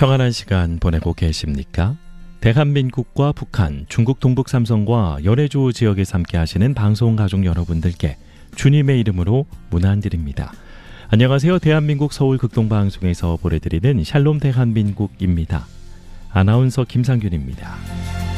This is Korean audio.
평안한 시간 보내고 계십니까? 대한민국과 북한, 중국 동북 삼성과 연해조 지역에서 함께 하시는 방송 가족 여러분들께 주님의 이름으로 문안드립니다. 안녕하세요. 대한민국 서울 극동방송에서 보내드리는 샬롬 대한민국입니다. 아나운서 김상균입니다.